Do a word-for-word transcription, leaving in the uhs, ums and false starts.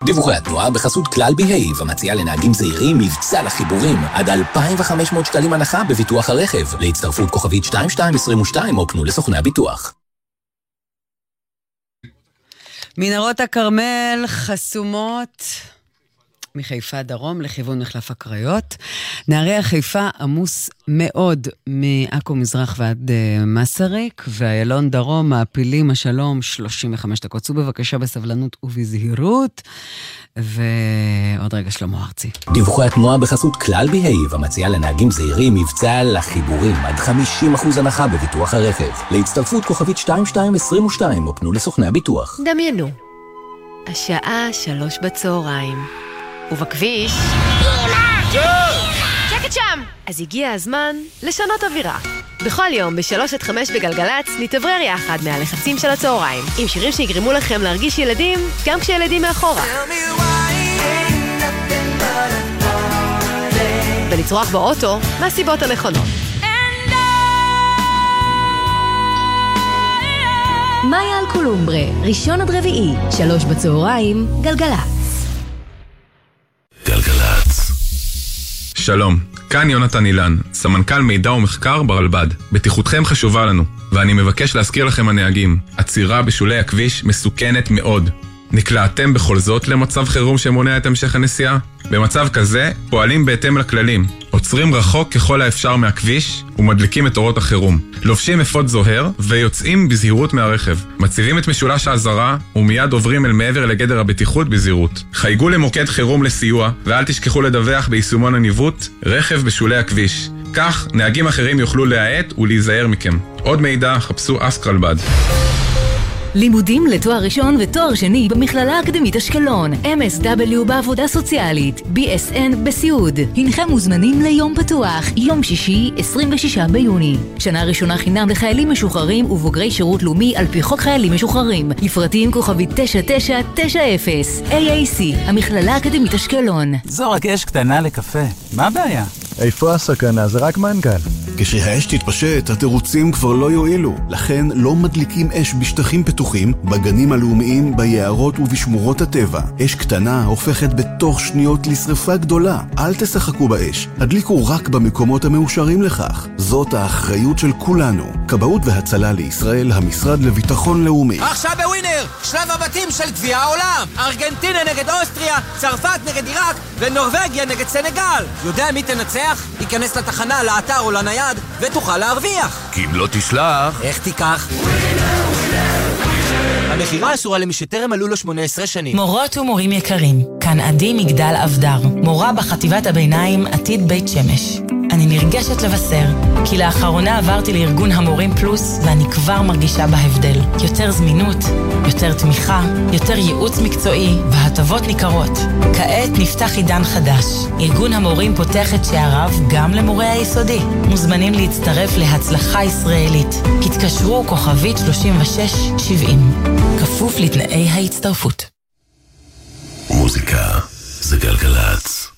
דיווחי התנועה בחסות כלל בהייב, המציע לנהגים זהירים מבצע לחיבורים עד אלפיים וחמש מאות שקלים הנחה בביטוח הרכב. להצטרפות כוכבית שתיים שתיים עשרים ושתיים או פנו לסוכני הביטוח. מנהרות הכרמל חסומות מחיפה דרום לכיוון מחלף הקריות. נהרי החיפה עמוס מאוד מעכו מזרח ועד uh, מסריק, והילון דרום, מעפילים השלום שלושים וחמש דקות. צאו בבקשה בסבלנות ובזהירות. ועוד רגע שלמה ארצי. דיווחי התנועה בחסות כלל בהייב, המציע לנהגים זהירים מבצע לחיבורים עד חמישים אחוז הנחה בביטוח הרכב. להצטרפות כוכבית שתיים שתיים עשרים ושתיים או פנו לסוכני הביטוח. דמיינו, השעה שלוש בצהריים, ובכביש שקט שם! אז הגיע הזמן לשנות אווירה. בכל יום בשלוש עד חמש בגלגלץ נתברר יחד מהלחצים של הצהריים, עם שירים שיגרמו לכם להרגיש ילדים גם כשילדים מאחורה, ולצרוח באוטו מהסיבות הנכונות. מאיה על קולומbre, ראשון עד רביעי, שלוש בצהריים, גלגלץ. גלגלץ. שלום, כאן יונתן אילן, סמנכ"ל מידע ומחקר ברלב"ד. בטיחותכם חשובה לנו, ואני מבקש להזכיר לכם הנהגים, עצירה בשולי הכביש מסוכנת מאוד. נקלעתם בכל זאת למצב חירום שמונע את המשך הנסיעה? במצב כזה פועלים בהתאם לכללים, עוצרים רחוק ככל האפשר מהכביש ומדליקים את אורות החירום, לובשים אפוד זוהר ויוצאים בזהירות מהרכב, מציבים את משולש האזהרה ומיד עוברים אל מעבר לגדר הבטיחות בזהירות. חייגו למוקד חירום לסיוע ואל תשכחו לדווח ביישומון הניווט רכב בשולי הכביש, כך נהגים אחרים יוכלו להאט ולהיזהר מכם. עוד מידע חפשו אסק רלב"ד. לימודים לתואר ראשון ותואר שני במכללה האקדמית אשקלון, אם אס דאבליו בעבודה סוציאלית, בי אס אן בסיעוד. הנכם מוזמנים ליום פתוח, יום שישי, עשרים ושישה ביוני. שנה ראשונה חינם לחיילים משוחררים ובוגרי שירות לאומי על פי חוק חיילים משוחררים. לפרטים כוכבית תשע תשע תשע אפס. איי איי סי, המכללה האקדמית אשקלון. זו רק אש קטנה לקפה, מה הבעיה? איפה הסכנה? זה רק מנגל. כשהאש תתפשט, התירוצים כבר לא יועילו. לכן לא מדליקים אש בשטחים פתוחים, בגנים הלאומיים, ביערות ובשמורות הטבע. אש קטנה הופכת בתוך שניות לשריפה גדולה. אל תשחקו באש. הדליקו רק במקומות המאושרים לכך. זאת האחריות של כולנו. כבאות והצלה לישראל, המשרד לביטחון לאומי. עכשיו בווינר, שלב הבתים של גביע העולם. ארגנטינה נגד אוסטריה, צרפת נגד עיראק ונורווגיה נגד סנגל. יודע מי תנצח? ייכנס לתחנה, לאתר או לנייד ותוכל להרוויח. כי אם לא תשלח... איך תיקח? המחירה אסורה למי שטרם מלאו לו שמונה עשרה שנים. מורות ומורים יקרים, כאן עדי מגדל אבדר, מורה בחטיבת הביניים עתיד בית שמש. אני נרגשת לבשר, כי לאחרונה עברתי לארגון המורים פלוס, ואני כבר מרגישה בהבדל. יותר זמינות, יותר תמיכה, יותר ייעוץ מקצועי, והטבות ניכרות. כעת נפתח עידן חדש. ארגון המורים פותח את שעריו גם למורי היסודי. מוזמנים להצטרף להצלחה ישראלית. התקשרו כוכבית שלושים ושש שבעים. כפוף לתנאי ההצטרפות. מוזיקה זה גלגלץ.